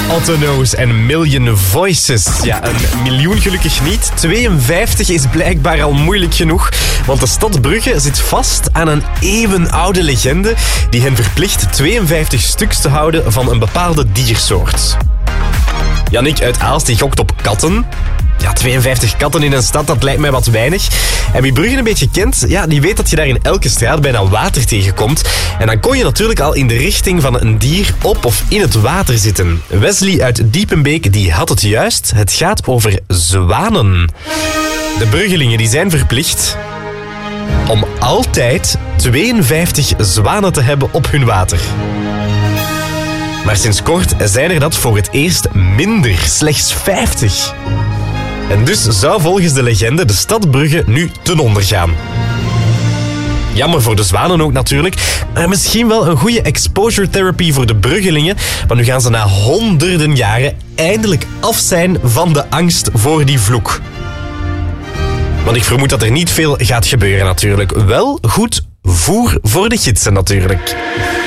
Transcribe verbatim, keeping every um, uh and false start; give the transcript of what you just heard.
Otto-Knows en Million Voices. Ja, een miljoen gelukkig niet. tweeënvijftig is blijkbaar al moeilijk genoeg. Want de stad Brugge zit vast aan een eeuwenoude legende die hen verplicht tweeënvijftig stuks te houden van een bepaalde diersoort. Jannik uit Aalst die gokt op katten. Ja, tweeënvijftig katten in een stad, dat lijkt mij wat weinig. En wie Brugge een beetje kent, ja, die weet dat je daar in elke straat bijna water tegenkomt. En dan kon je natuurlijk al in de richting van een dier op of in het water zitten. Wesley uit Diepenbeek die had het juist. Het gaat over zwanen. De Bruggelingen die zijn verplicht om altijd tweeënvijftig zwanen te hebben op hun water. Maar sinds kort zijn er dat voor het eerst minder, slechts vijftig. En dus zou volgens de legende de stad Brugge nu ten onder gaan. Jammer voor de zwanen ook natuurlijk, maar misschien wel een goede exposure therapy voor de Bruggelingen, want nu gaan ze na honderden jaren eindelijk af zijn van de angst voor die vloek. Want ik vermoed dat er niet veel gaat gebeuren natuurlijk. Wel goed voer voor de gidsen natuurlijk.